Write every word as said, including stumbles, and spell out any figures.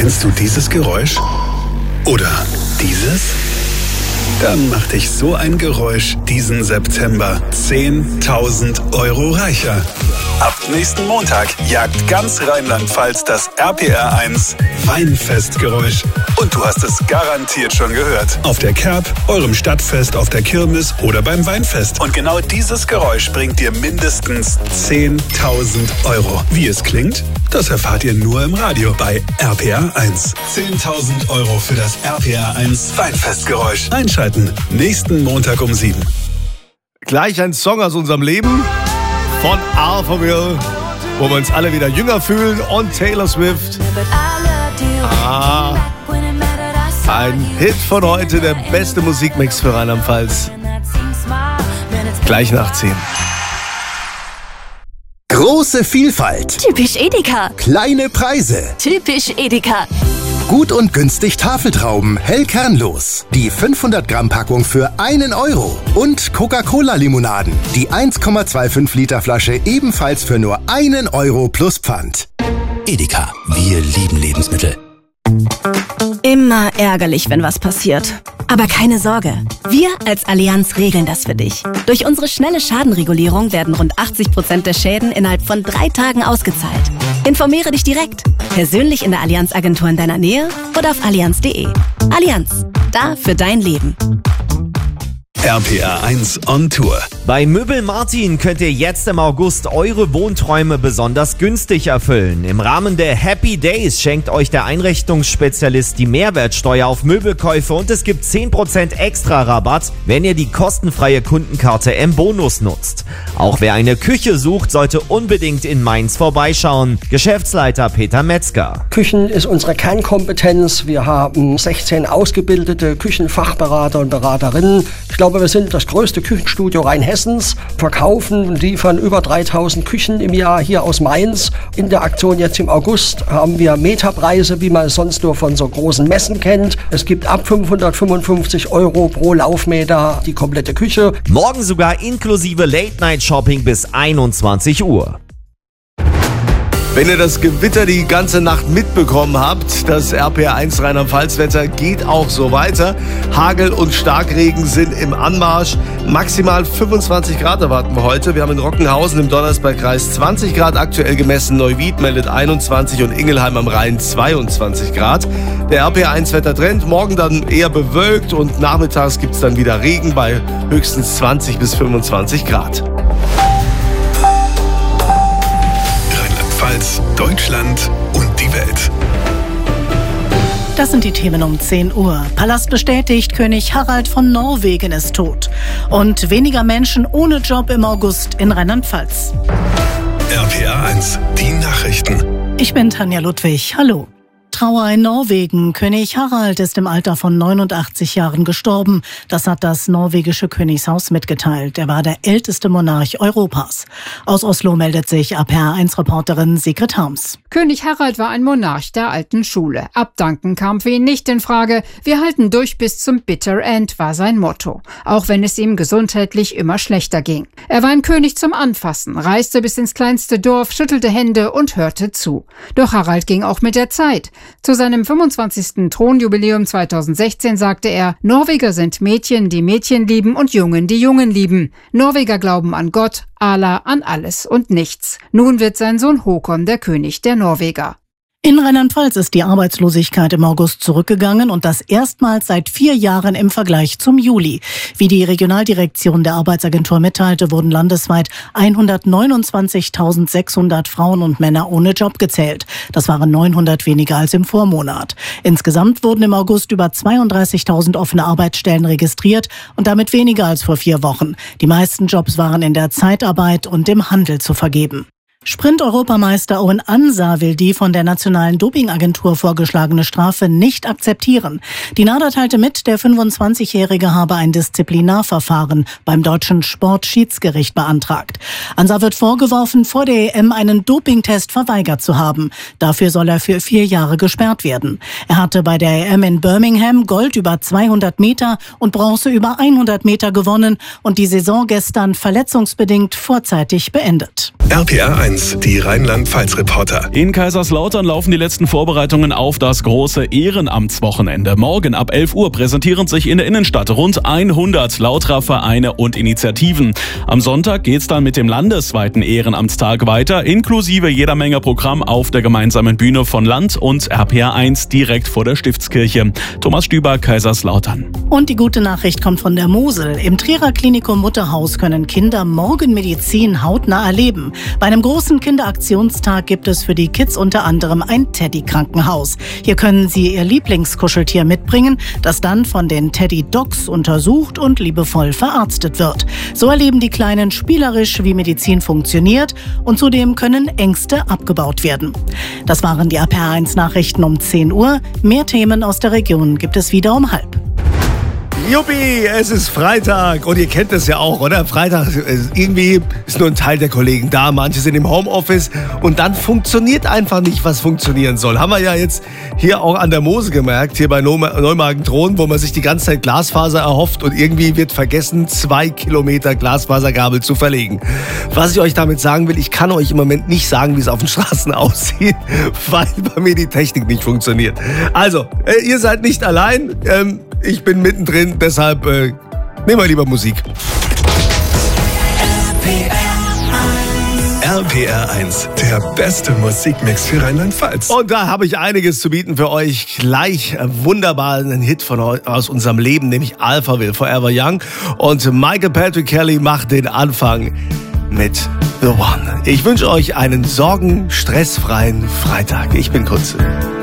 Kennst du dieses Geräusch? Oder dieses? Dann macht dich so ein Geräusch diesen September zehntausend Euro reicher. Ab nächsten Montag jagt ganz Rheinland-Pfalz das R P R eins Weinfestgeräusch. Und du hast es garantiert schon gehört. Auf der Kerb, eurem Stadtfest, auf der Kirmes oder beim Weinfest. Und genau dieses Geräusch bringt dir mindestens zehntausend Euro. Wie es klingt, das erfahrt ihr nur im Radio bei R P R eins. zehntausend Euro für das R P R eins Weinfestgeräusch. Einschalten, nächsten Montag um sieben. Gleich ein Song aus unserem Leben von Alphaville, wo wir uns alle wieder jünger fühlen, und Taylor Swift. Ah, ein Hit von heute, der beste Musikmix für Rheinland-Pfalz. Gleich nach zehn. Große Vielfalt. Typisch Edeka. Kleine Preise. Typisch Edeka. Gut und günstig Tafeltrauben, hell kernlos. Die fünfhundert Gramm Packung für einen Euro. Und Coca-Cola-Limonaden. Die eins Komma fünfundzwanzig Liter Flasche ebenfalls für nur einen Euro plus Pfand. Edeka, wir lieben Lebensmittel. Immer ärgerlich, wenn was passiert. Aber keine Sorge, wir als Allianz regeln das für dich. Durch unsere schnelle Schadenregulierung werden rund achtzig Prozent der Schäden innerhalb von drei Tagen ausgezahlt. Informiere dich direkt, persönlich in der Allianz-Agentur in deiner Nähe oder auf allianz punkt de. Allianz, da für dein Leben. R P R eins on Tour. Bei Möbel Martin könnt ihr jetzt im August eure Wohnträume besonders günstig erfüllen. Im Rahmen der Happy Days schenkt euch der Einrichtungsspezialist die Mehrwertsteuer auf Möbelkäufe und es gibt zehn Prozent extra Rabatt, wenn ihr die kostenfreie Kundenkarte M Bonus nutzt. Auch wer eine Küche sucht, sollte unbedingt in Mainz vorbeischauen. Geschäftsleiter Peter Metzger. Küchen ist unsere Kernkompetenz. Wir haben sechzehn ausgebildete Küchenfachberater und Beraterinnen. Ich glaube, wir sind das größte Küchenstudio Rheinhessens, verkaufen und liefern über dreitausend Küchen im Jahr hier aus Mainz. In der Aktion jetzt im August haben wir Meterpreise, wie man es sonst nur von so großen Messen kennt. Es gibt ab fünfhundertfünfundfünfzig Euro pro Laufmeter die komplette Küche. Morgen sogar inklusive Late-Night-Shopping bis einundzwanzig Uhr. Wenn ihr das Gewitter die ganze Nacht mitbekommen habt, das R P R eins Rheinland-Pfalz-Wetter geht auch so weiter. Hagel und Starkregen sind im Anmarsch. Maximal fünfundzwanzig Grad erwarten wir heute. Wir haben in Rockenhausen im Donnersbergkreis zwanzig Grad aktuell gemessen. Neuwied meldet einundzwanzig und Ingelheim am Rhein zweiundzwanzig Grad. Der R P R eins Wettertrend, morgen dann eher bewölkt und nachmittags gibt es dann wieder Regen bei höchstens zwanzig bis fünfundzwanzig Grad. Deutschland und die Welt. Das sind die Themen um zehn Uhr. Palast bestätigt, König Harald von Norwegen ist tot. Und weniger Menschen ohne Job im August in Rheinland-Pfalz. R P R eins, die Nachrichten. Ich bin Tanja Ludwig. Hallo. Trauer in Norwegen. König Harald ist im Alter von neunundachtzig Jahren gestorben. Das hat das norwegische Königshaus mitgeteilt. Er war der älteste Monarch Europas. Aus Oslo meldet sich R P R eins Reporterin Sigrid Harms. König Harald war ein Monarch der alten Schule. Abdanken kam für ihn nicht in Frage. Wir halten durch bis zum Bitter End, war sein Motto. Auch wenn es ihm gesundheitlich immer schlechter ging. Er war ein König zum Anfassen, reiste bis ins kleinste Dorf, schüttelte Hände und hörte zu. Doch Harald ging auch mit der Zeit. Zu seinem fünfundzwanzigsten Thronjubiläum zweitausendsechzehn sagte er, Norweger sind Mädchen, die Mädchen lieben und Jungen, die Jungen lieben. Norweger glauben an Gott, Allah, an alles und nichts. Nun wird sein Sohn Håkon der König der Norweger. In Rheinland-Pfalz ist die Arbeitslosigkeit im August zurückgegangen und das erstmals seit vier Jahren im Vergleich zum Juli. Wie die Regionaldirektion der Arbeitsagentur mitteilte, wurden landesweit hundertneunundzwanzigtausendsechshundert Frauen und Männer ohne Job gezählt. Das waren neunhundert weniger als im Vormonat. Insgesamt wurden im August über zweiunddreißigtausend offene Arbeitsstellen registriert und damit weniger als vor vier Wochen. Die meisten Jobs waren in der Zeitarbeit und im Handel zu vergeben. Sprint-Europameister Owen Ansa will die von der Nationalen Dopingagentur vorgeschlagene Strafe nicht akzeptieren. Die NADA teilte mit, der fünfundzwanzigjährige habe ein Disziplinarverfahren beim deutschen Sportschiedsgericht beantragt. Ansa wird vorgeworfen, vor der E M einen Dopingtest verweigert zu haben. Dafür soll er für vier Jahre gesperrt werden. Er hatte bei der E M in Birmingham Gold über zweihundert Meter und Bronze über hundert Meter gewonnen und die Saison gestern verletzungsbedingt vorzeitig beendet. R P R eins eins, die Rheinland-Pfalz-Reporter. In Kaiserslautern laufen die letzten Vorbereitungen auf das große Ehrenamtswochenende. Morgen ab elf Uhr präsentieren sich in der Innenstadt rund hundert lauterer Vereine und Initiativen. Am Sonntag geht's dann mit dem landesweiten Ehrenamtstag weiter, inklusive jeder Menge Programm auf der gemeinsamen Bühne von Land und R P R eins direkt vor der Stiftskirche. Thomas Stüber, Kaiserslautern. Und die gute Nachricht kommt von der Mosel. Im Trierer Klinikum Mutterhaus können Kinder morgen Medizin hautnah erleben. Bei einem großen Kinderaktionstag gibt es für die Kids unter anderem ein Teddy-Krankenhaus. Hier können sie ihr Lieblingskuscheltier mitbringen, das dann von den Teddy-Docs untersucht und liebevoll verarztet wird. So erleben die Kleinen spielerisch, wie Medizin funktioniert, und zudem können Ängste abgebaut werden. Das waren die R P R eins Nachrichten um zehn Uhr. Mehr Themen aus der Region gibt es wieder um halb. Juppie, es ist Freitag und ihr kennt das ja auch, oder? Freitag, irgendwie ist nur ein Teil der Kollegen da, manche sind im Homeoffice und dann funktioniert einfach nicht, was funktionieren soll. Haben wir ja jetzt hier auch an der Mosel gemerkt, hier bei Neumagen-Thron, wo man sich die ganze Zeit Glasfaser erhofft und irgendwie wird vergessen, zwei Kilometer Glasfaserkabel zu verlegen. Was ich euch damit sagen will, ich kann euch im Moment nicht sagen, wie es auf den Straßen aussieht, weil bei mir die Technik nicht funktioniert. Also, ihr seid nicht allein, ähm, ich bin mittendrin, deshalb äh, nehmen wir lieber Musik. R P R eins, der beste Musikmix für Rheinland-Pfalz. Und da habe ich einiges zu bieten für euch. Gleich wunderbar einen Hit von aus unserem Leben, nämlich Alphaville, Forever Young. Und Michael Patrick Kelly macht den Anfang mit The One. Ich wünsche euch einen sorgen-stressfreien Freitag. Ich bin Kunze.